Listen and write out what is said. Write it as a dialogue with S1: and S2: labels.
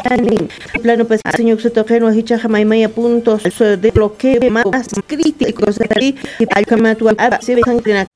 S1: plano pues señor Sotojeno hicha jamaimaya puntos de bloqueo más críticos ahí y al camatu se dejan